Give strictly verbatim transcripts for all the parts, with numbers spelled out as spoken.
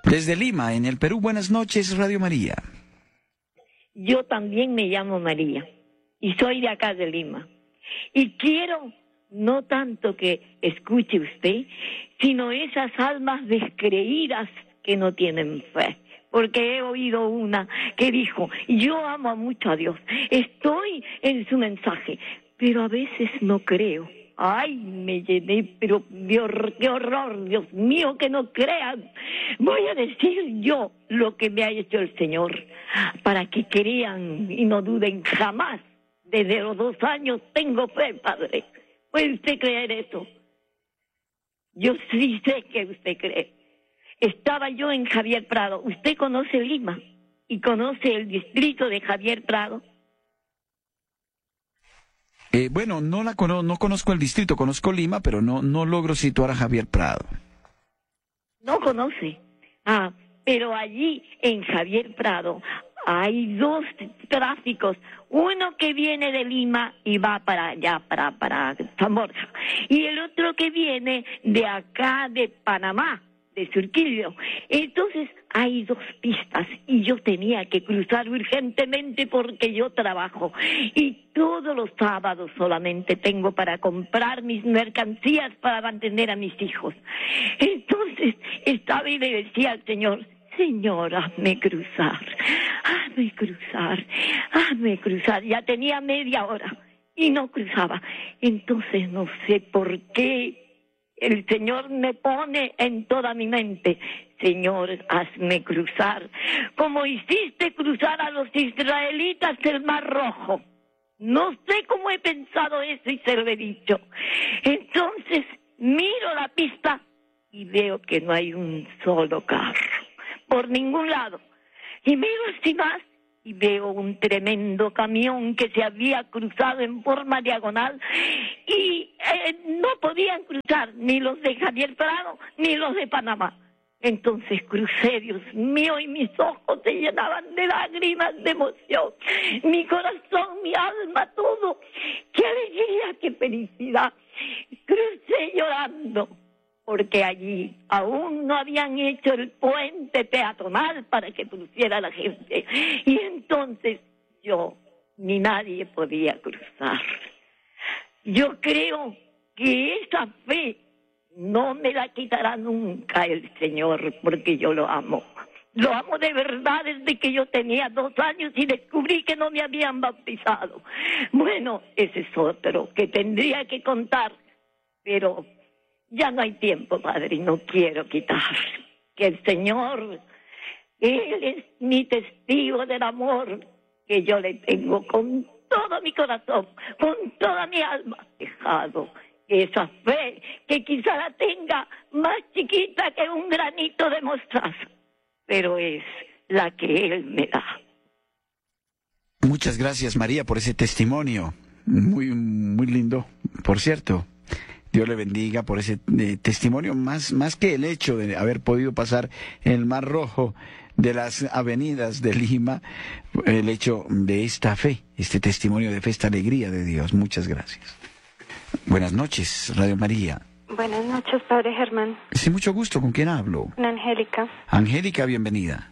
Desde Lima, en el Perú, buenas noches, Radio María. Yo también me llamo María y soy de acá de Lima. Y quiero no tanto que escuche usted, sino esas almas descreídas que no tienen fe. Porque he oído una que dijo, yo amo mucho a Dios, estoy en su mensaje, pero a veces no creo. Ay, me llené, pero Dios, qué horror, Dios mío, que no crean. Voy a decir yo lo que me ha hecho el Señor, para que crean y no duden jamás. Desde los dos años tengo fe, Padre. ¿Puede usted creer eso? Yo sí sé que usted cree. Estaba yo en Javier Prado. ¿Usted conoce Lima y conoce el distrito de Javier Prado? Eh, bueno, no la cono no conozco el distrito, conozco Lima, pero no no logro situar a Javier Prado. No conoce. Ah, pero allí en Javier Prado hay dos tráficos, uno que viene de Lima y va para allá, para, para San Borja, y el otro que viene de acá de Panamá, de Surquillo. Entonces hay dos pistas y yo tenía que cruzar urgentemente porque yo trabajo y todos los sábados solamente tengo para comprar mis mercancías para mantener a mis hijos. Entonces estaba y le decía al Señor, Señor, hazme cruzar, hazme cruzar, hazme cruzar. Ya tenía media hora y no cruzaba. Entonces no sé por qué el Señor me pone en toda mi mente, Señor, hazme cruzar, como hiciste cruzar a los israelitas del Mar Rojo. No sé cómo he pensado eso y se lo he dicho. Entonces miro la pista y veo que no hay un solo carro, por ningún lado. Y miro así más y veo un tremendo camión que se había cruzado en forma diagonal y eh, no podían cruzar ni los de Javier Prado ni los de Panamá. Entonces crucé, Dios mío, y mis ojos se llenaban de lágrimas de emoción. Mi corazón, mi alma, todo. ¡Qué alegría, qué felicidad! Crucé llorando, porque allí aún no habían hecho el puente peatonal para que pusiera la gente. Y entonces yo, ni nadie podía cruzar. Yo creo que esa fe no me la quitará nunca el Señor, porque yo lo amo. Lo amo de verdad desde que yo tenía dos años y descubrí que no me habían bautizado. Bueno, ese es otro que tendría que contar, pero ya no hay tiempo, Padre, y no quiero quitar. Que el Señor, Él es mi testigo del amor que yo le tengo con todo mi corazón, con toda mi alma. Dejado esa fe, que quizá la tenga más chiquita que un granito de mostaza, pero es la que Él me da. Muchas gracias, María, por ese testimonio. Muy, muy lindo, por cierto. Dios le bendiga por ese eh, testimonio, más, más que el hecho de haber podido pasar el Mar Rojo de las avenidas de Lima, el hecho de esta fe, este testimonio de fe, esta alegría de Dios. Muchas gracias. Buenas noches, Radio María. Buenas noches, Padre Germán. Sí, mucho gusto. ¿Con quién hablo? Con Angélica. Angélica, bienvenida.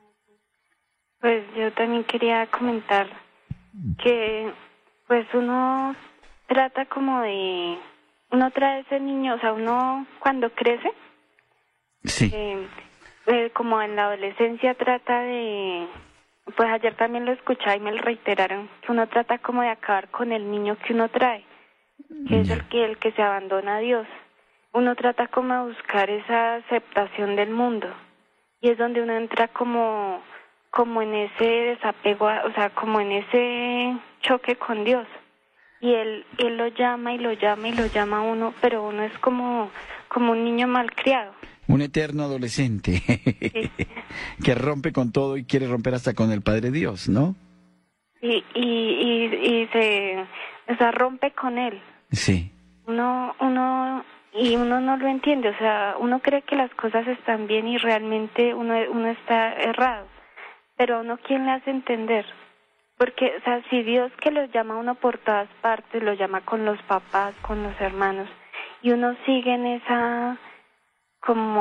Pues yo también quería comentar que pues uno trata como de... Uno trae ese niño, o sea, uno cuando crece, sí. eh, eh, como en la adolescencia trata de... Pues ayer también lo escuché y me lo reiteraron, que uno trata como de acabar con el niño que uno trae, que es el que, el que se abandona a Dios. Uno trata como de buscar esa aceptación del mundo y es donde uno entra como, como en ese desapego, a, o sea, como en ese choque con Dios. Y él, él lo llama y lo llama y lo llama a uno, pero uno es como, como un niño malcriado. Un eterno adolescente sí. que rompe con todo y quiere romper hasta con el Padre Dios, ¿no? Y, y, y, y se, o sea, rompe con él. Sí. Uno, uno, y uno no lo entiende, o sea, uno cree que las cosas están bien y realmente uno, uno está errado. Pero a uno, ¿quién le hace entender? Porque, o sea, si Dios que los llama a uno por todas partes, lo llama con los papás, con los hermanos, y uno sigue en esa, como,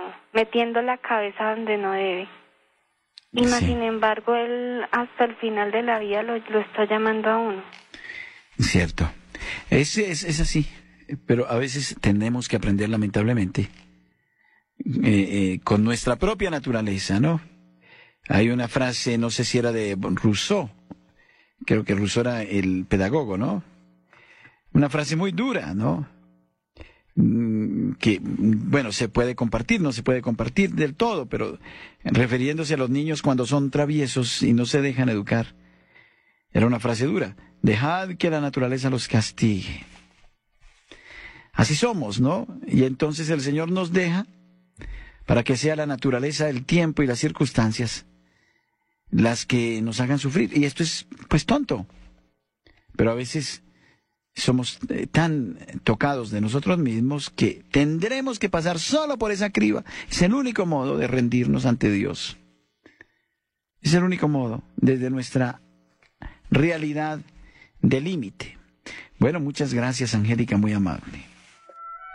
metiendo la cabeza donde no debe. Y más Sí. sin embargo, él hasta el final de la vida lo, lo está llamando a uno. Cierto. Es, es, es así. Pero a veces tenemos que aprender, lamentablemente, eh, eh, con nuestra propia naturaleza, ¿no? Hay una frase, no sé si era de Rousseau, creo que Rousseau era el pedagogo, ¿no? Una frase muy dura, ¿no? Mm, Que, bueno, se puede compartir, no se puede compartir del todo, pero refiriéndose a los niños cuando son traviesos y no se dejan educar. Era una frase dura. Dejad que la naturaleza los castigue. Así somos, ¿no? Y entonces el Señor nos deja para que sea la naturaleza, el tiempo y las circunstancias las que nos hagan sufrir. Y esto es, pues, tonto. Pero a veces somos eh, tan tocados de nosotros mismos que tendremos que pasar solo por esa criba. Es el único modo de rendirnos ante Dios. Es el único modo, desde nuestra realidad de límite. Bueno, muchas gracias, Angélica, muy amable.